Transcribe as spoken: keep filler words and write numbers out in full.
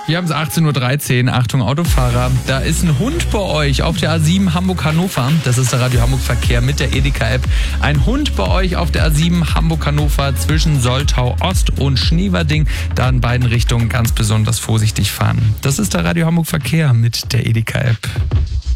Wir haben es achtzehn Uhr dreizehn. Achtung Autofahrer, da ist ein Hund bei euch auf der A sieben Hamburg-Hannover. Das ist der Radio Hamburg Verkehr mit der Edeka-App. Ein Hund bei euch auf der A sieben Hamburg-Hannover zwischen Soltau Ost und Schnieverding. Da in beiden Richtungen ganz besonders vorsichtig fahren. Das ist der Radio Hamburg Verkehr mit der Edeka-App.